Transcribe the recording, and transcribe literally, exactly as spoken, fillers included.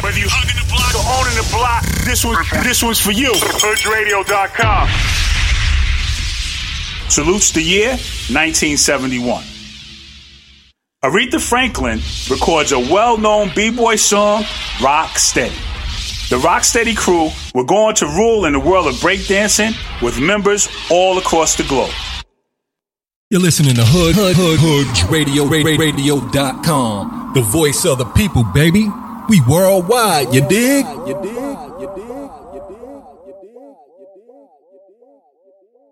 Whether you hugging the block or owning the block, this one, this one's for you. Hood Radio dot com. Salutes the year nineteen seventy-one. Aretha Franklin records a well-known b-boy song, Rock Steady. The Rocksteady crew were going to rule in the world of breakdancing with members all across the globe. You're listening to Hood, Hood, Hood, Hood Radio, Radio dot com. The voice of the people, baby. We worldwide, you dig? You dig?